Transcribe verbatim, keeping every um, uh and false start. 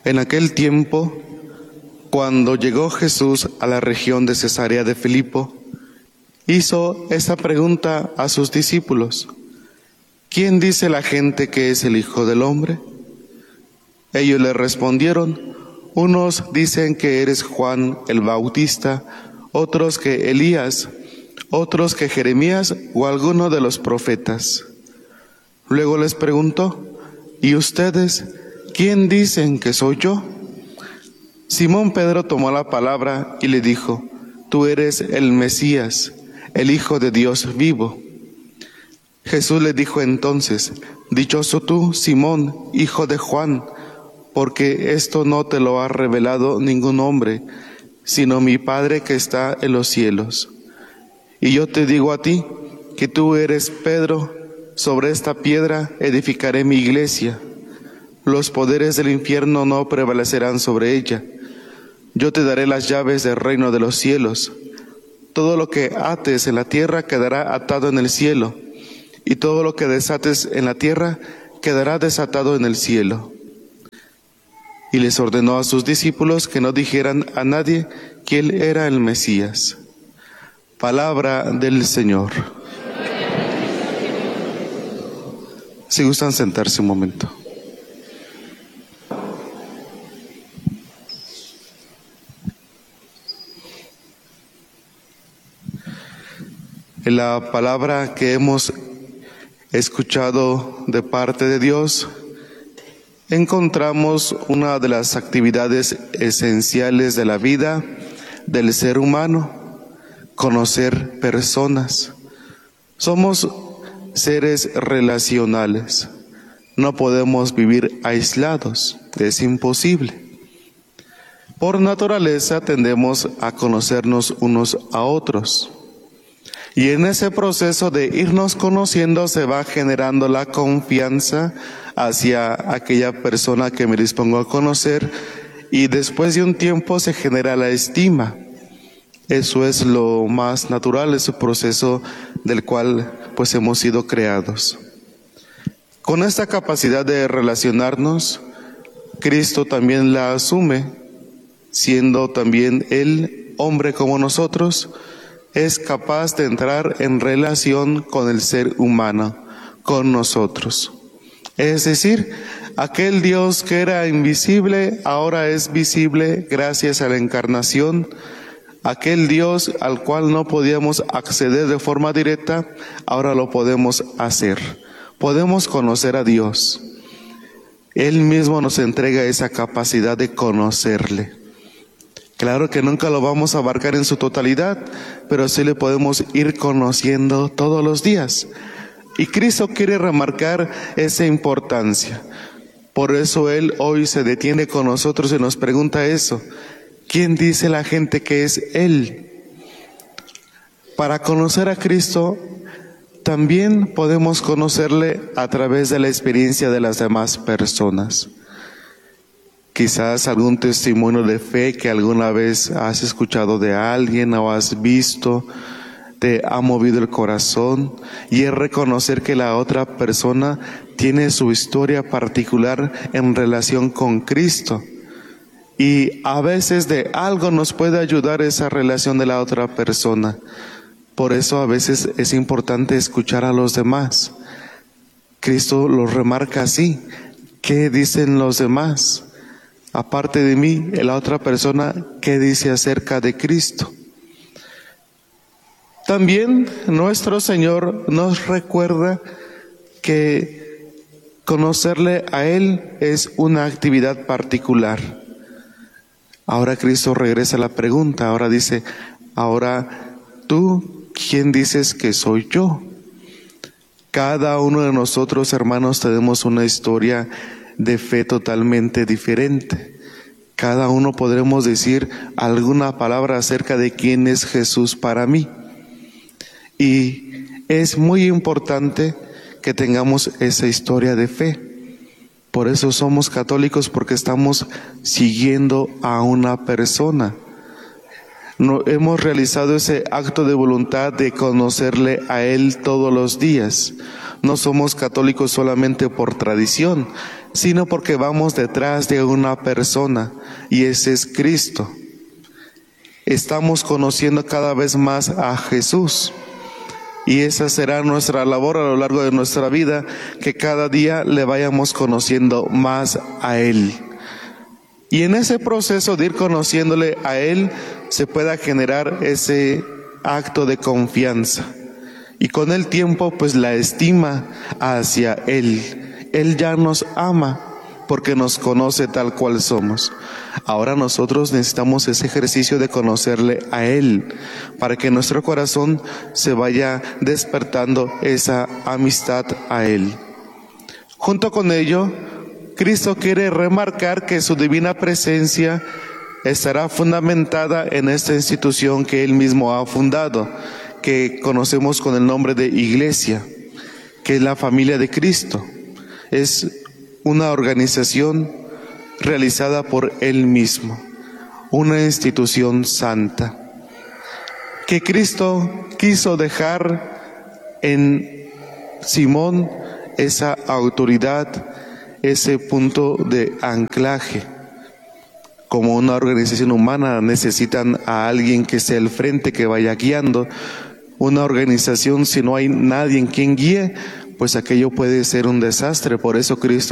En aquel tiempo, cuando llegó Jesús a la región de Cesarea de Filipo, hizo esta pregunta a sus discípulos: ¿quién dice la gente que es el Hijo del Hombre? Ellos le respondieron: unos dicen que eres Juan el Bautista, otros que Elías, otros que Jeremías o alguno de los profetas. Luego les preguntó: ¿y ustedes quién dicen que soy yo? Simón Pedro tomó la palabra y le dijo: tú eres el Mesías, el Hijo de Dios vivo. Jesús le dijo entonces: dichoso tú, Simón, hijo de Juan, porque esto no te lo ha revelado ningún hombre, sino mi Padre que está en los cielos. Y yo te digo a ti que tú eres Pedro, sobre esta piedra edificaré mi iglesia. Los poderes del infierno no prevalecerán sobre ella. Yo te daré las llaves del reino de los cielos. Todo lo que ates en la tierra quedará atado en el cielo, y todo lo que desates en la tierra quedará desatado en el cielo. Y les ordenó a sus discípulos que no dijeran a nadie que él era el Mesías. Palabra del Señor. Si gustan sentarse un momento. En la palabra que hemos escuchado de parte de Dios, encontramos una de las actividades esenciales de la vida del ser humano: conocer personas. Somos seres relacionales. No podemos vivir aislados, es imposible. Por naturaleza tendemos a conocernos unos a otros. Y en ese proceso de irnos conociendo se va generando la confianza hacia aquella persona que me dispongo a conocer, y después de un tiempo se genera la estima. Eso es lo más natural, es un proceso del cual pues hemos sido creados. Con esta capacidad de relacionarnos, Cristo también la asume, siendo también Él hombre como nosotros. Es capaz de entrar en relación con el ser humano, con nosotros. Es decir, aquel Dios que era invisible ahora es visible gracias a la encarnación. Aquel Dios al cual no podíamos acceder de forma directa, ahora lo podemos hacer. Podemos conocer a Dios. Él mismo nos entrega esa capacidad de conocerle. Claro que nunca lo vamos a abarcar en su totalidad, pero sí le podemos ir conociendo todos los días. Y Cristo quiere remarcar esa importancia. Por eso Él hoy se detiene con nosotros y nos pregunta eso: ¿quién dice la gente que es Él? Para conocer a Cristo, también podemos conocerle a través de la experiencia de las demás personas. Quizás algún testimonio de fe que alguna vez has escuchado de alguien o has visto, te ha movido el corazón, y es reconocer que la otra persona tiene su historia particular en relación con Cristo. Y a veces de algo nos puede ayudar esa relación de la otra persona. Por eso a veces es importante escuchar a los demás. Cristo lo remarca así: ¿qué dicen los demás? Aparte de mí, la otra persona, ¿qué dice acerca de Cristo? También nuestro Señor nos recuerda que conocerle a Él es una actividad particular. Ahora Cristo regresa a la pregunta, ahora dice: ahora tú, ¿quién dices que soy yo? Cada uno de nosotros, hermanos, tenemos una historia de fe totalmente diferente. Cada uno podremos decir alguna palabra acerca de quién es Jesús para mí. Y es muy importante que tengamos esa historia de fe. Por eso somos católicos, porque estamos siguiendo a una persona. no hemos realizado ese acto de voluntad de conocerle a Él todos los días. No somos católicos solamente por tradición, sino porque vamos detrás de una persona, y ese es Cristo. Estamos conociendo cada vez más a Jesús, y esa será nuestra labor a lo largo de nuestra vida, que cada día le vayamos conociendo más a Él. Y en ese proceso de ir conociéndole a Él, se pueda generar ese acto de confianza. Y con el tiempo, pues la estima hacia Él. Él ya nos ama porque nos conoce tal cual somos. Ahora nosotros necesitamos ese ejercicio de conocerle a Él, para que nuestro corazón se vaya despertando esa amistad a Él. Junto con ello, Cristo quiere remarcar que su divina presencia estará fundamentada en esta institución que Él mismo ha fundado, que conocemos con el nombre de Iglesia, que es la familia de Cristo. Es una organización realizada por Él mismo, una institución santa, que Cristo quiso dejar en Simón esa autoridad, ese punto de anclaje. Como una organización humana necesitan a alguien que sea el frente, que vaya guiando. Una organización, si no hay nadie en quien guíe, pues aquello puede ser un desastre. Por eso Cristo